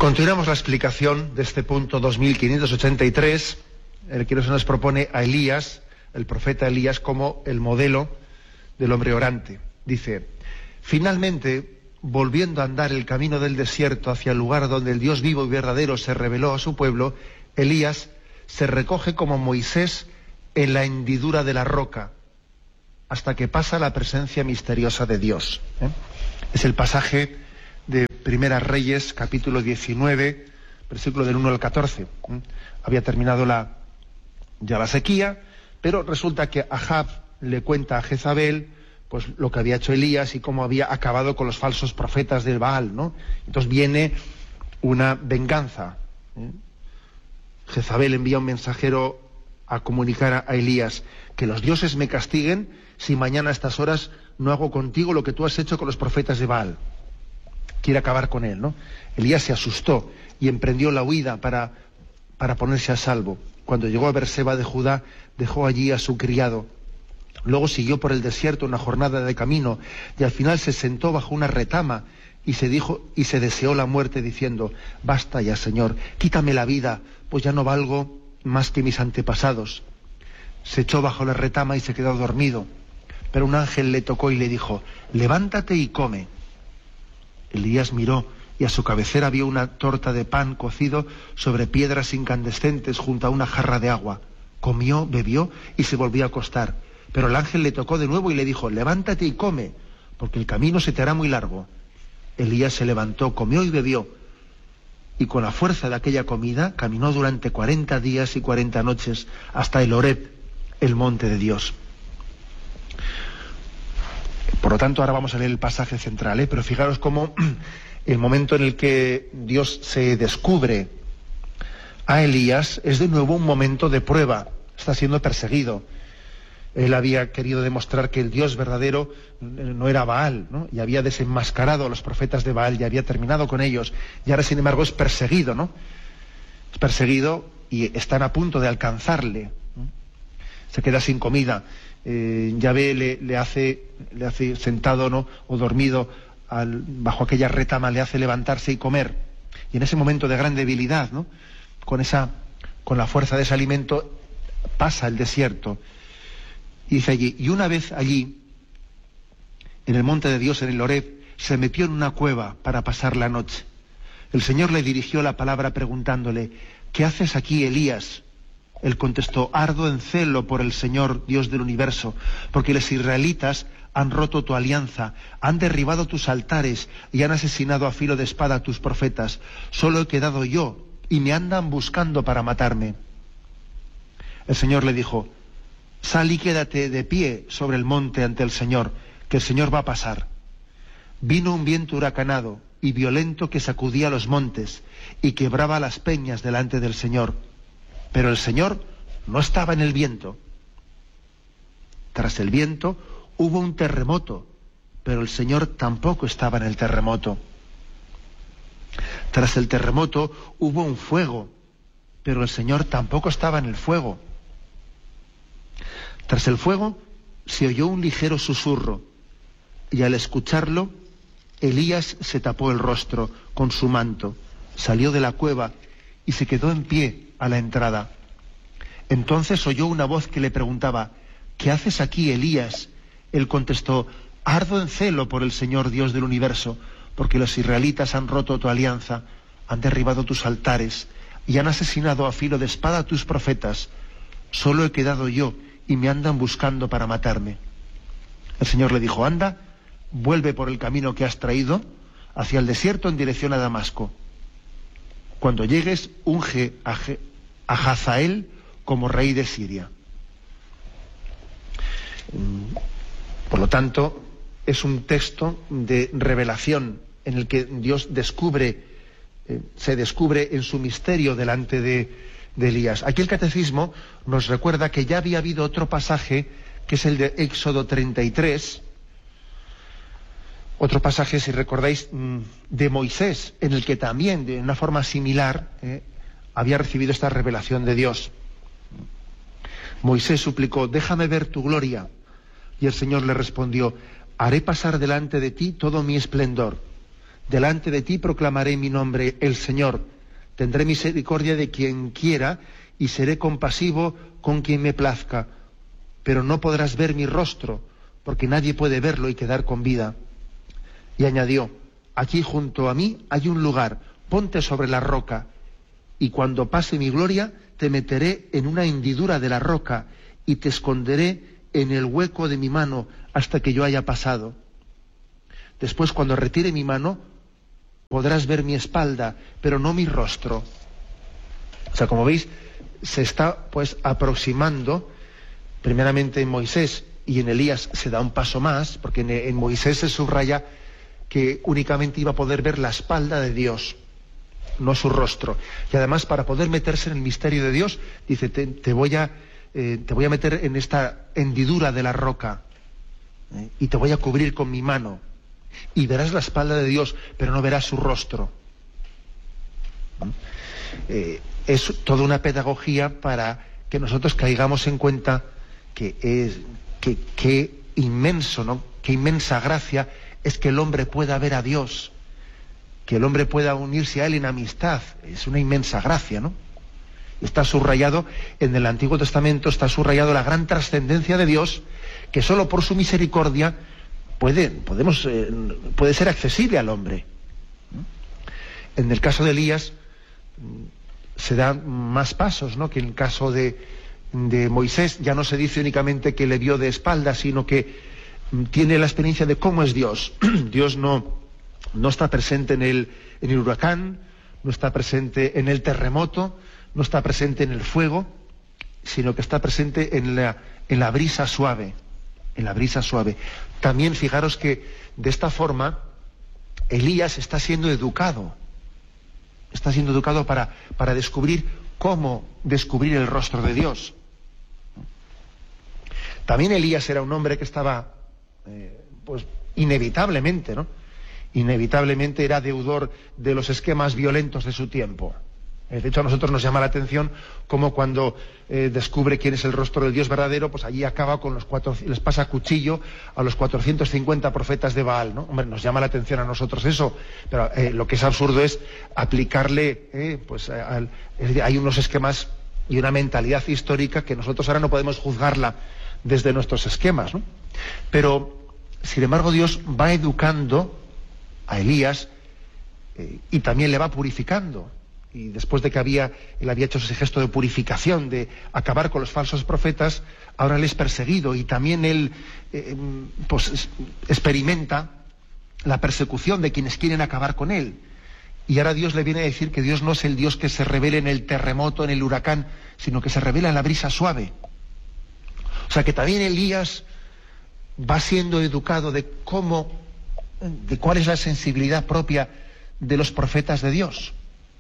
Continuamos la explicación de este punto 2583, en el que nos propone a Elías, el profeta Elías, como el modelo del hombre orante. Dice: finalmente, volviendo a andar el camino del desierto hacia el lugar donde el Dios vivo y verdadero se reveló a su pueblo, Elías se recoge como Moisés en la hendidura de la roca, hasta que pasa la presencia misteriosa de Dios. Es el pasaje de Primera Reyes, capítulo 19, versículo del 1 al 14. Había terminado ya la sequía, pero resulta que Ahab le cuenta a Jezabel pues lo que había hecho Elías y cómo había acabado con los falsos profetas del Baal, ¿no? Entonces viene una venganza. Jezabel envía un mensajero a comunicar a Elías que los dioses me castiguen si mañana a estas horas no hago contigo lo que tú has hecho con los profetas de Baal. Quiere acabar con él, ¿no? Elías se asustó y emprendió la huida para ponerse a salvo. Cuando llegó a Berseba de Judá, dejó allí a su criado. Luego siguió por el desierto una jornada de camino y al final se sentó bajo una retama y se deseó la muerte diciendo: basta ya, Señor, quítame la vida, pues ya no valgo más que mis antepasados. Se echó bajo la retama y se quedó dormido. Pero un ángel le tocó y le dijo: levántate y come. Elías miró y a su cabecera vio una torta de pan cocido sobre piedras incandescentes junto a una jarra de agua. Comió, bebió y se volvió a acostar. Pero el ángel le tocó de nuevo y le dijo: levántate y come, porque el camino se te hará muy largo. Elías se levantó, comió y bebió, y con la fuerza de aquella comida caminó durante 40 días y 40 noches hasta el Horeb, el monte de Dios. Por lo tanto, ahora vamos a leer el pasaje central, pero fijaros cómo el momento en el que Dios se descubre a Elías es de nuevo un momento de prueba. Está siendo perseguido. Él había querido demostrar que el Dios verdadero no era Baal, ¿no? Y había desenmascarado a los profetas de Baal y había terminado con ellos. Y ahora, sin embargo, es perseguido, ¿no? Es perseguido y están a punto de alcanzarle, ¿no? Se queda sin comida. Yahvé le hace sentado, ¿no?, o dormido bajo aquella retama, le hace levantarse y comer. Y en ese momento de gran debilidad, ¿no?, con la fuerza de ese alimento, pasa el desierto. Y dice allí: y una vez allí, en el monte de Dios, en el Horeb, se metió en una cueva para pasar la noche. El Señor le dirigió la palabra preguntándole: ¿qué haces aquí, Elías? Él contestó: ardo en celo por el Señor, Dios del universo, porque los israelitas han roto tu alianza, han derribado tus altares y han asesinado a filo de espada a tus profetas. Solo he quedado yo y me andan buscando para matarme. El Señor le dijo: sal y quédate de pie sobre el monte ante el Señor, que el Señor va a pasar. Vino un viento huracanado y violento que sacudía los montes y quebraba las peñas delante del Señor. Pero el Señor no estaba en el viento. Tras el viento hubo un terremoto, pero el Señor tampoco estaba en el terremoto. Tras el terremoto hubo un fuego, pero el Señor tampoco estaba en el fuego. Tras el fuego se oyó un ligero susurro, y al escucharlo, Elías se tapó el rostro con su manto, salió de la cueva y se quedó en pie a la entrada. Entonces oyó una voz que le preguntaba: ¿qué haces aquí, Elías? Él contestó: ardo en celo por el Señor, Dios del universo, porque los israelitas han roto tu alianza, han derribado tus altares y han asesinado a filo de espada a tus profetas. Solo he quedado yo y me andan buscando para matarme. El Señor le dijo: anda, vuelve por el camino que has traído hacia el desierto en dirección a Damasco. Cuando llegues, unge a Hazael como rey de Siria. Por lo tanto, es un texto de revelación en el que Dios se descubre en su misterio delante de Elías. Aquí el Catecismo nos recuerda que ya había habido otro pasaje, que es el de Éxodo 33, otro pasaje, si recordáis, de Moisés, en el que también, de una forma similar, había recibido esta revelación de Dios. Moisés suplicó: déjame ver tu gloria. Y el Señor le respondió: haré pasar delante de ti todo mi esplendor. Delante de ti proclamaré mi nombre, el Señor. Tendré misericordia de quien quiera y seré compasivo con quien me plazca. Pero no podrás ver mi rostro, porque nadie puede verlo y quedar con vida. Y añadió: aquí junto a mí hay un lugar, ponte sobre la roca, y cuando pase mi gloria te meteré en una hendidura de la roca y te esconderé en el hueco de mi mano hasta que yo haya pasado. Después, cuando retire mi mano, podrás ver mi espalda, pero no mi rostro. O sea, como veis, se está pues aproximando, primeramente en Moisés y en Elías se da un paso más, porque en Moisés se subraya que únicamente iba a poder ver la espalda de Dios, no su rostro. Y además, para poder meterse en el misterio de Dios, dice, te voy a meter en esta hendidura de la roca, y te voy a cubrir con mi mano, y verás la espalda de Dios, pero no verás su rostro. Es toda una pedagogía para que nosotros caigamos en cuenta que inmenso, ¿no? Qué inmensa gracia es que el hombre pueda ver a Dios, que el hombre pueda unirse a Él en amistad. Es una inmensa gracia, ¿no? Está subrayado en el Antiguo Testamento, está subrayado la gran trascendencia de Dios, que solo por su misericordia puede ser accesible al hombre. En el caso de Elías se dan más pasos, ¿no?, que en el caso de Moisés. Ya no se dice únicamente que le vio de espaldas, sino que tiene la experiencia de cómo es Dios. Dios no está presente en el huracán, no está presente en el terremoto, no está presente en el fuego, sino que está presente en la brisa suave, en la brisa suave. También fijaros que de esta forma Elías está siendo educado para descubrir cómo descubrir el rostro de Dios. También Elías era un hombre que estaba, pues inevitablemente, ¿no? Inevitablemente era deudor de los esquemas violentos de su tiempo. De hecho, a nosotros nos llama la atención cómo cuando descubre quién es el rostro del Dios verdadero, pues allí acaba con les pasa cuchillo a los 450 profetas de Baal, ¿no? Hombre, nos llama la atención a nosotros eso, pero lo que es absurdo es aplicarle, hay unos esquemas y una mentalidad histórica que nosotros ahora no podemos juzgarla desde nuestros esquemas, ¿no? Pero, sin embargo, Dios va educando a Elías y también le va purificando. Y después de que él había hecho ese gesto de purificación, de acabar con los falsos profetas, ahora él es perseguido y también él experimenta la persecución de quienes quieren acabar con él. Y ahora Dios le viene a decir que Dios no es el Dios que se revela en el terremoto, en el huracán, sino que se revela en la brisa suave. O sea que también Elías va siendo educado de cuál es la sensibilidad propia de los profetas de Dios.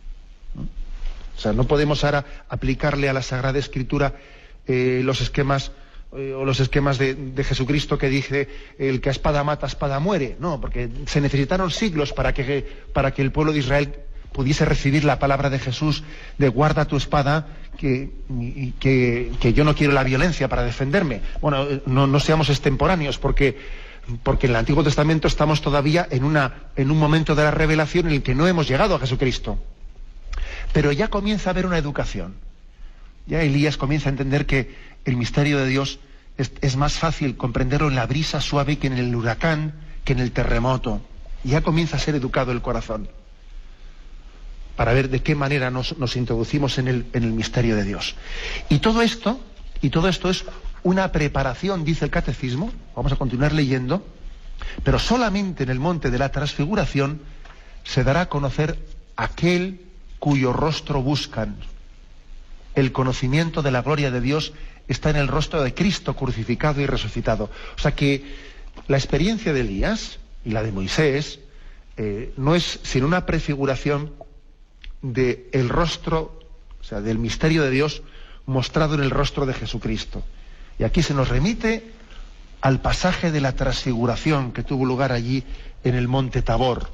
O sea, no podemos ahora aplicarle a la Sagrada Escritura los esquemas de Jesucristo que dice el que a espada mata, a espada muere. No, porque se necesitaron siglos para que el pueblo de Israel pudiese recibir la palabra de Jesús de guarda tu espada, que yo no quiero la violencia para defenderme. Bueno, no seamos extemporáneos, porque en el Antiguo Testamento estamos todavía en un momento de la revelación en el que no hemos llegado a Jesucristo. Pero ya comienza a haber una educación. Ya Elías comienza a entender que el misterio de Dios es más fácil comprenderlo en la brisa suave que en el huracán, que en el terremoto. Ya comienza a ser educado el corazón para ver de qué manera nos introducimos en el misterio de Dios. Y todo esto es una preparación, dice el Catecismo, vamos a continuar leyendo, pero solamente en el monte de la Transfiguración se dará a conocer aquel cuyo rostro buscan. El conocimiento de la gloria de Dios está en el rostro de Cristo crucificado y resucitado. O sea que la experiencia de Elías y la de Moisés no es sino una prefiguración del rostro, o sea, del misterio de Dios mostrado en el rostro de Jesucristo. Y aquí se nos remite al pasaje de la transfiguración que tuvo lugar allí en el monte Tabor.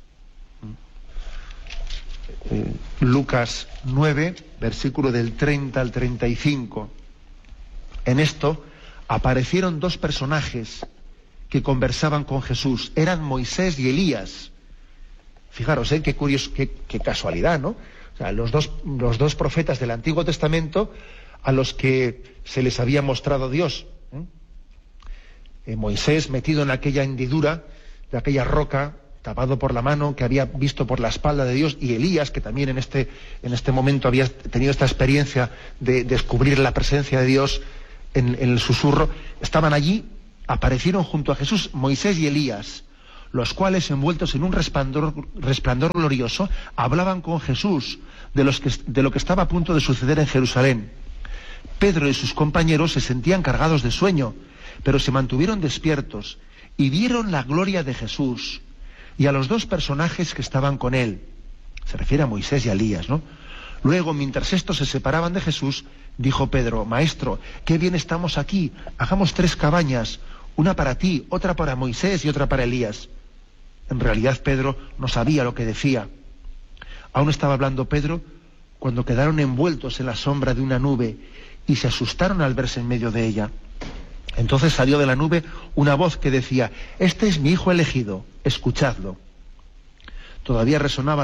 Lucas 9, versículo del 30 al 35. En esto aparecieron dos personajes que conversaban con Jesús. Eran Moisés y Elías, Fijaros, qué curioso, qué casualidad, ¿no? O sea, los dos profetas del Antiguo Testamento a los que se les había mostrado Dios. Moisés metido en aquella hendidura de aquella roca, tapado por la mano, que había visto por la espalda de Dios, y Elías, que también en este momento había tenido esta experiencia de descubrir la presencia de Dios en el susurro, estaban allí, aparecieron junto a Jesús Moisés y Elías, los cuales, envueltos en un resplandor glorioso, hablaban con Jesús de lo que estaba a punto de suceder en Jerusalén. Pedro y sus compañeros se sentían cargados de sueño, pero se mantuvieron despiertos y vieron la gloria de Jesús y a los dos personajes que estaban con él. Se refiere a Moisés y a Elías, ¿no? Luego, mientras estos se separaban de Jesús, dijo Pedro: Maestro, qué bien estamos aquí, hagamos 3 cabañas, una para ti, otra para Moisés y otra para Elías. En realidad Pedro no sabía lo que decía. Aún estaba hablando Pedro cuando quedaron envueltos en la sombra de una nube y se asustaron al verse en medio de ella. Entonces salió de la nube una voz que decía: Este es mi hijo elegido, escuchadlo. Todavía resonaba